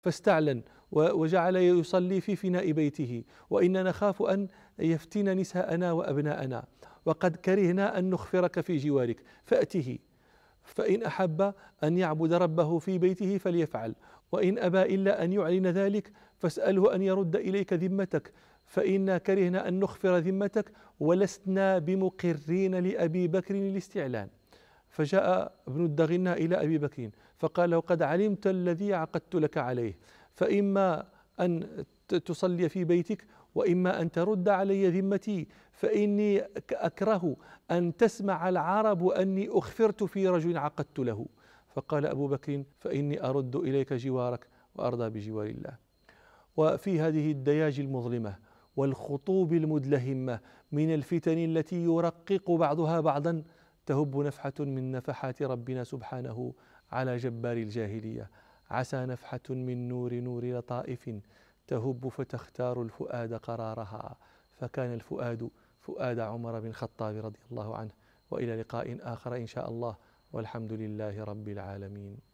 فاستعلن وجعل يصلي في فناء بيته: وإنا نخاف أن يفتن نساءنا وأبناءنا، وقد كرهنا أن نخفرك في جوارك، فأته، فإن أحب أن يعبد ربه في بيته فليفعل، وإن أبى إلا أن يعلن ذلك فاسأله أن يرد إليك ذمتك، فإنا كرهنا أن نخفر ذمتك ولسنا بمقرين لأبي بكر الاستعلان. فجاء ابن الدغنة إلى أبي بكر فقال له: قد علمت الذي عقدت لك عليه، فإما أن تصلي في بيتك، وإما أن ترد علي ذمتي، فإني أكره أن تسمع العرب أني أخفرت في رجل عقدت له. فقال أبو بكر: فإني أرد إليك جوارك وأرضى بجوار الله. وفي هذه الدياج المظلمة والخطوب المدلهمة من الفتن التي يرقق بعضها بعضا تهب نفحة من نفحات ربنا سبحانه على جبار الجاهلية. عسى نفحة من نور لطائف تهب فتختار الفؤاد قرارها، فكان الفؤاد فؤاد عمر بن الخطاب رضي الله عنه. وإلى لقاء آخر إن شاء الله، والحمد لله رب العالمين.